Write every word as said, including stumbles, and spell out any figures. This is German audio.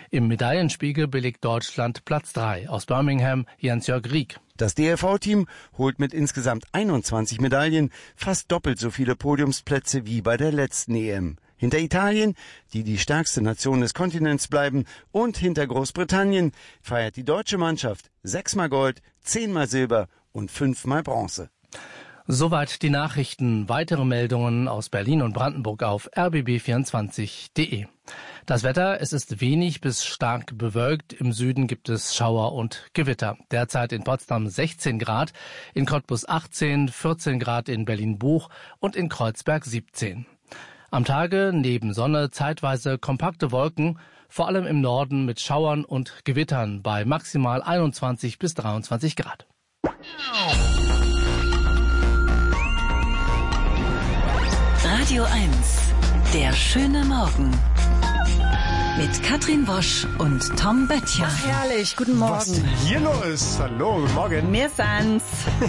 Im Medaillenspiegel belegt Deutschland Platz drei. Aus Birmingham Jens-Jörg Rieck. Das D F V-Team holt mit insgesamt einundzwanzig Medaillen fast doppelt so viele Podiumsplätze wie bei der letzten E M. Hinter Italien, die die stärkste Nation des Kontinents bleiben, und hinter Großbritannien feiert die deutsche Mannschaft sechsmal Gold, zehnmal Silber und fünfmal Bronze. Soweit die Nachrichten. Weitere Meldungen aus Berlin und Brandenburg auf r b b vierundzwanzig punkt d e. Das Wetter, es ist wenig bis stark bewölkt. Im Süden gibt es Schauer und Gewitter. Derzeit in Potsdam sechzehn Grad, in Cottbus achtzehn, vierzehn Grad in Berlin-Buch und in Kreuzberg siebzehn. Am Tage neben Sonne zeitweise kompakte Wolken, vor allem im Norden mit Schauern und Gewittern bei maximal einundzwanzig bis dreiundzwanzig Grad. Radio eins, der schöne Morgen. Mit Katrin Wosch und Tom Böttcher. Ach, herrlich, guten Morgen. Was ist hier los? Hallo, guten Morgen. Wir sind's.